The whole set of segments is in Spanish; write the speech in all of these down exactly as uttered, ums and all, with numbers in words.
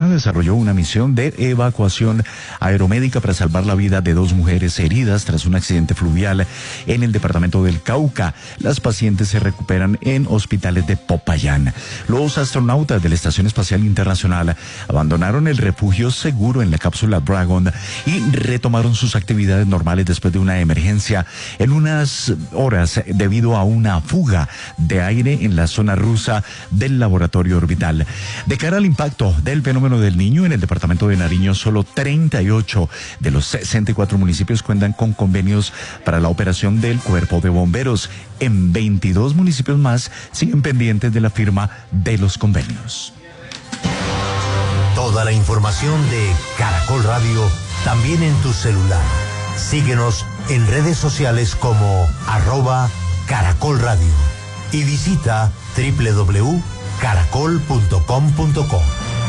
Dominicana desarrolló una misión de evacuación aeromédica para salvar la vida de dos mujeres heridas tras un accidente fluvial en el departamento del Cauca. Las pacientes se recuperan en hospitales de Popayán. Los astronautas de la Estación Espacial Internacional abandonaron el refugio seguro en la cápsula Dragon y retomaron sus actividades normales después de una emergencia en unas horas debido a una fuga de aire en la zona rusa del laboratorio orbital. De cara al impacto del fenómeno del Niño en el departamento de Nariño, solo treinta y ocho de los sesenta y cuatro municipios cuentan con convenios para la operación del cuerpo de bomberos. En veintidós municipios más siguen pendientes de la firma de los convenios. Toda la información de Caracol Radio también en tu celular. Síguenos en redes sociales como arroba Caracol Radio y visita doble u doble u doble u punto caracol punto com punto co.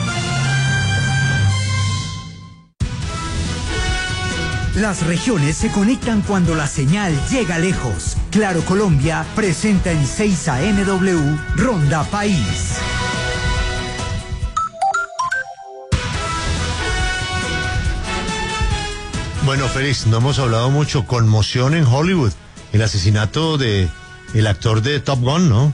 Las regiones se conectan cuando la señal llega lejos. Claro Colombia presenta en seis A M W Ronda País. Bueno, Félix, no hemos hablado mucho. Conmoción en Hollywood. El asesinato de el actor de Top Gun, ¿no?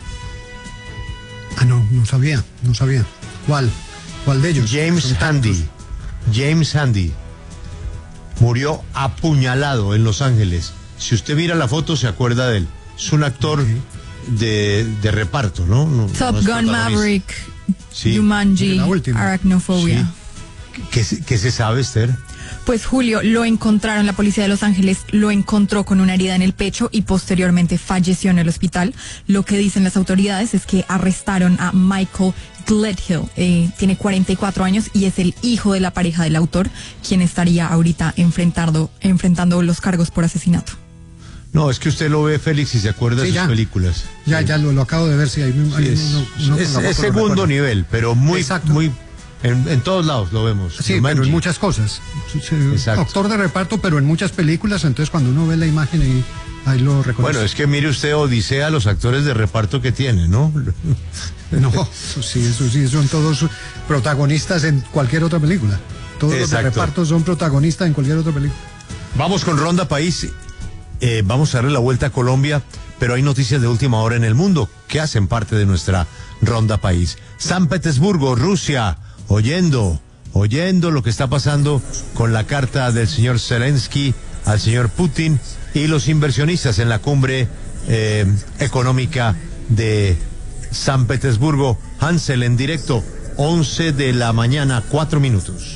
Ah, no, no sabía, no sabía. ¿Cuál? ¿Cuál de ellos? James Handy. James Handy. Murió apuñalado en Los Ángeles. Si usted mira la foto, se acuerda de él. Es un actor okay. de, de reparto, ¿no? no Top no Gun Maverick, sí. Jumanji, Arachnofobia. Sí. ¿Qué, qué, ¿Qué se sabe, Esther? Pues Julio, lo encontraron, la policía de Los Ángeles lo encontró con una herida en el pecho y posteriormente falleció en el hospital. Lo que dicen las autoridades es que arrestaron a Michael Gledhill, eh, tiene cuarenta y cuatro años y es el hijo de la pareja del autor, quien estaría ahorita enfrentando, enfrentando los cargos por asesinato. No, es que usted lo ve, Félix, y se acuerda sí, de sus ya. películas. Ya, sí. ya lo, lo acabo de ver, sí, hay, hay sí, es, uno, uno es, es segundo nivel, pero muy, Exacto. muy en, en todos lados lo vemos. Sí, Jumanji. pero en muchas cosas. Exacto. Actor de reparto, pero en muchas películas, entonces cuando uno ve la imagen ahí, ahí lo reconoce. Bueno, es que mire usted Odisea, los actores de reparto que tiene, ¿no? No, sí, eso sí, son todos protagonistas en cualquier otra película. Todos Exacto. los de reparto son protagonistas en cualquier otra película. Vamos con Ronda País. Eh, vamos a darle la vuelta a Colombia, pero hay noticias de última hora en el mundo que hacen parte de nuestra Ronda País. San Petersburgo, Rusia, oyendo, oyendo lo que está pasando con la carta del señor Zelensky al señor Putin y los inversionistas en la cumbre eh, económica de San Petersburgo. Hansel en directo, once de la mañana, cuatro minutos.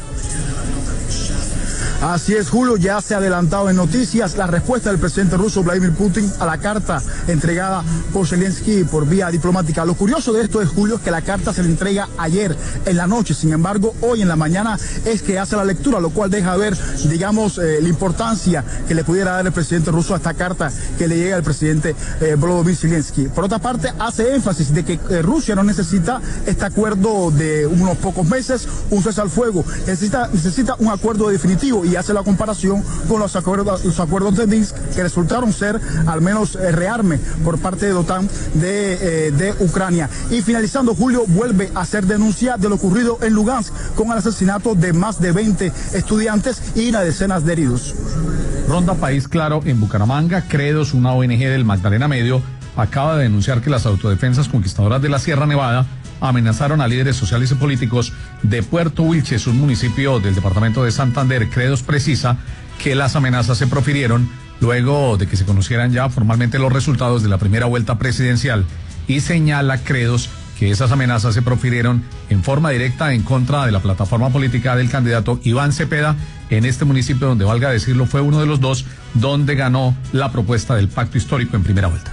Así es, Julio, ya se ha adelantado en noticias la respuesta del presidente ruso Vladimir Putin a la carta entregada por Zelensky por vía diplomática. Lo curioso de esto es, Julio, que la carta se le entrega ayer en la noche, sin embargo, hoy en la mañana es que hace la lectura, lo cual deja ver, digamos, eh, la importancia que le pudiera dar el presidente ruso a esta carta que le llega al presidente eh, Volodymyr Zelensky. Por otra parte, hace énfasis de que eh, Rusia no necesita este acuerdo de unos pocos meses, un cese al fuego, necesita, necesita un acuerdo definitivo y hace la comparación con los acuerdos, los acuerdos de Minsk que resultaron ser al menos eh, rearme por parte de la OTAN de, eh, de Ucrania. Y finalizando, Julio, vuelve a hacer denuncia de lo ocurrido en Lugansk con el asesinato de más de veinte estudiantes y una decenas de heridos. Ronda País Claro en Bucaramanga. Credos, una O N G del Magdalena Medio, acaba de denunciar que las autodefensas conquistadoras de la Sierra Nevada amenazaron a líderes sociales y políticos de Puerto Wilches, un municipio del departamento de Santander. Credos precisa que las amenazas se profirieron luego de que se conocieran ya formalmente los resultados de la primera vuelta presidencial y señala Credos que esas amenazas se profirieron en forma directa en contra de la plataforma política del candidato Iván Cepeda en este municipio donde, valga decirlo, fue uno de los dos donde ganó la propuesta del pacto histórico en primera vuelta.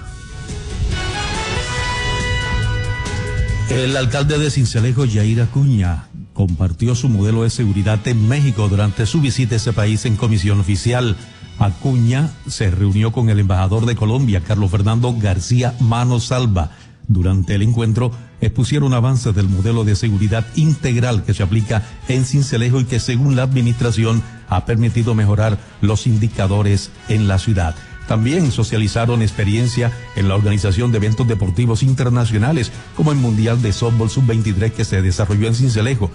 El alcalde de Sincelejo, Yair Acuña, compartió su modelo de seguridad en México durante su visita a ese país en comisión oficial. Acuña se reunió con el embajador de Colombia, Carlos Fernando García Manosalva. Durante el encuentro expusieron avances del modelo de seguridad integral que se aplica en Sincelejo y que, según la administración, ha permitido mejorar los indicadores en la ciudad. También socializaron experiencia en la organización de eventos deportivos internacionales, como el Mundial de Softball sub veintitrés que se desarrolló en Sincelejo.